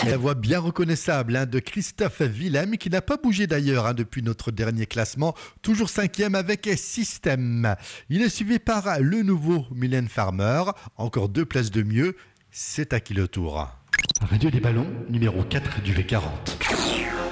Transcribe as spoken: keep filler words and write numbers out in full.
La voix bien reconnaissable hein, de Christophe Willem, qui n'a pas bougé d'ailleurs hein, depuis notre dernier classement, toujours cinquième avec Système. Il est suivi par le nouveau Mylène Farmer, encore deux places de mieux. C'est à qui le tour? Radio des Ballons, numéro quatre du V quarante.